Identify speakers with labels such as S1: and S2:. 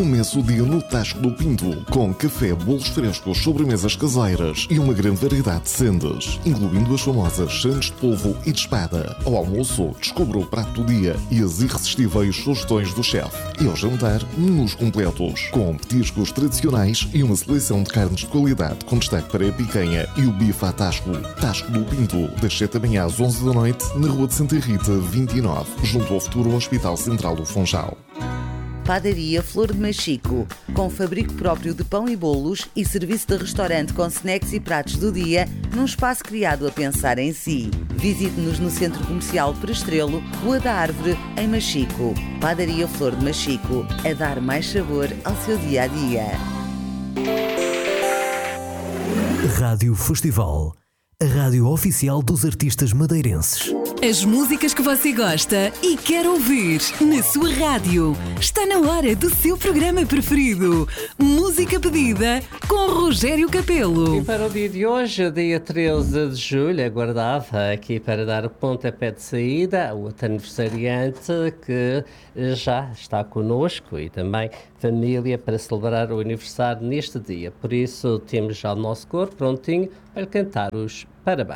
S1: Comece o dia no Tasco do Pinto, com café, bolos frescos, sobremesas caseiras e uma grande variedade de sendas, incluindo as famosas sandes de polvo e de espada. Ao almoço, descubra o prato do dia e as irresistíveis sugestões do chefe. E ao jantar, menus completos, com petiscos tradicionais e uma seleção de carnes de qualidade, com destaque para a picanha e o bife à Tasco. Tasco do Pinto, das 7 da manhã às 11 da noite, na Rua de Santa Rita, 29, junto ao futuro Hospital Central do Funchal.
S2: Padaria Flor de Machico, com fabrico próprio de pão e bolos e serviço de restaurante com snacks e pratos do dia, num espaço criado a pensar em si. Visite-nos no Centro Comercial Perestrelo, Rua da Árvore, em Machico. Padaria Flor de Machico, a dar mais sabor ao seu dia-a-dia.
S3: Rádio Festival, a rádio oficial dos artistas madeirenses.
S4: As músicas que você gosta e quer ouvir na sua rádio. Está na hora do seu programa preferido. Música pedida com Rogério Capelo.
S5: E para o dia de hoje, dia 13 de julho, aguardava aqui para dar o pontapé de saída, o outro aniversariante que já está connosco e também família para celebrar o aniversário neste dia. Por isso, temos já o nosso coro prontinho para lhe cantar os parabéns.